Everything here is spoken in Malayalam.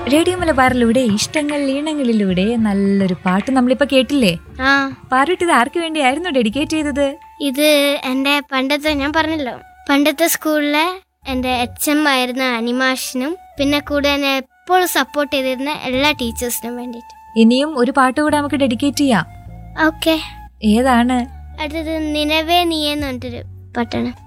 റേഡിയോ മലബാറിലൂടെ ഇഷ്ടങ്ങൾ ഈണങ്ങളിലൂടെ നല്ലൊരു പാട്ട് നമ്മളിപ്പോ കേട്ടില്ലേ? ആ പാറുട്ട് ഇത് ആർക്ക് വേണ്ടിയായിരുന്നു ഡെഡിക്കേറ്റ് ചെയ്തത്? ഇത് എൻ്റെ പണ്ടത്തെ, ഞാൻ പറഞ്ഞല്ലോ, പണ്ടത്തെ സ്കൂളിലെ എൻ്റെ HM ആയിരുന്ന അനിമാഷിനും പിന്നെ കൂടെ എന്നെ എപ്പോഴും സപ്പോർട്ട് ചെയ്തിരുന്ന എല്ലാ ടീച്ചേഴ്സിനും വേണ്ടിയിട്ട്. ഇനിയും ഒരു പാട്ട് കൂടെ നമുക്ക് ഡെഡിക്കേറ്റ് ചെയ്യാം. ഓക്കെ, ഏതാണ്? അടുത്തത് നിലവേ നീയെന്ന് പറഞ്ഞിട്ടൊരു പാട്ടാണ്.